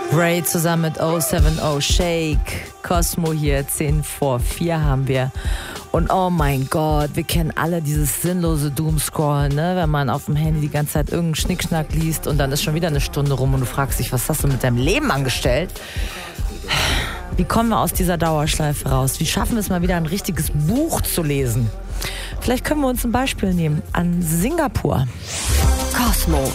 Ray zusammen mit 070 Shake. Cosmo hier, 10 vor 4 haben wir. Und oh mein Gott, wir kennen alle dieses sinnlose Doomscrollen, ne? Wenn man auf dem Handy die ganze Zeit irgendeinen Schnickschnack liest und dann ist schon wieder eine Stunde rum und du fragst dich, was hast du mit deinem Leben angestellt? Wie kommen wir aus dieser Dauerschleife raus? Wie schaffen wir es mal wieder, ein richtiges Buch zu lesen? Vielleicht können wir uns ein Beispiel nehmen an Singapur. Cosmo.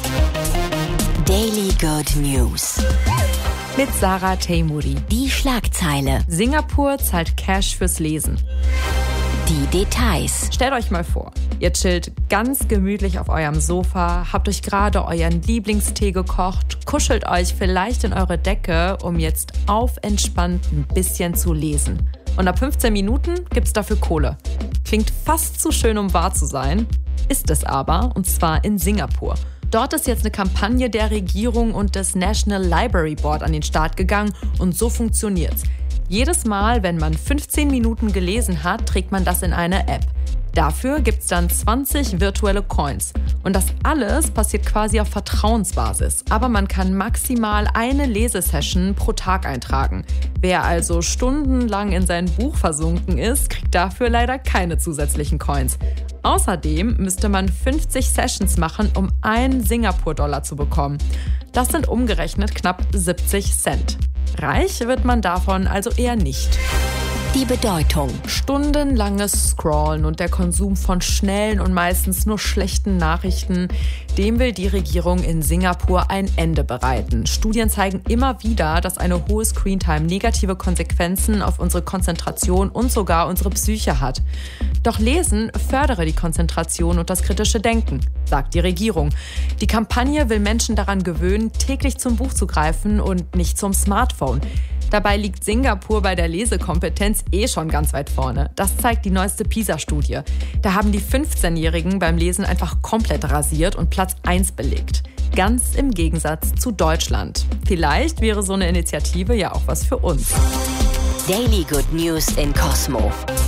Daily Good News. Mit Sarah Teimouri. Die Schlagzeile. Singapur zahlt Cash fürs Lesen. Die Details. Stellt euch mal vor, ihr chillt ganz gemütlich auf eurem Sofa, habt euch gerade euren Lieblingstee gekocht, kuschelt euch vielleicht in eure Decke, um jetzt auf entspannt ein bisschen zu lesen. Und ab 15 Minuten gibt's dafür Kohle. Klingt fast zu schön, um wahr zu sein. Ist es aber, und zwar in Singapur. Dort ist jetzt eine Kampagne der Regierung und des National Library Board an den Start gegangen und so funktioniert's. Jedes Mal, wenn man 15 Minuten gelesen hat, trägt man das in eine App. Dafür gibt's dann 20 virtuelle Coins. Und das alles passiert quasi auf Vertrauensbasis. Aber man kann maximal eine Lesesession pro Tag eintragen. Wer also stundenlang in sein Buch versunken ist, kriegt dafür leider keine zusätzlichen Coins. Außerdem müsste man 50 Sessions machen, um 1 Singapur-Dollar zu bekommen. Das sind umgerechnet knapp 70 Cent. Reich wird man davon also eher nicht. Die Bedeutung. Stundenlanges Scrollen und der Konsum von schnellen und meistens nur schlechten Nachrichten, dem will die Regierung in Singapur ein Ende bereiten. Studien zeigen immer wieder, dass eine hohe Screentime negative Konsequenzen auf unsere Konzentration und sogar unsere Psyche hat. Doch Lesen fördere die Konzentration und das kritische Denken, sagt die Regierung. Die Kampagne will Menschen daran gewöhnen, täglich zum Buch zu greifen und nicht zum Smartphone. Dabei liegt Singapur bei der Lesekompetenz schon ganz weit vorne. Das zeigt die neueste PISA-Studie. Da haben die 15-Jährigen beim Lesen einfach komplett rasiert und Platz 1 belegt. Ganz im Gegensatz zu Deutschland. Vielleicht wäre so eine Initiative ja auch was für uns. Daily Good News in Cosmo.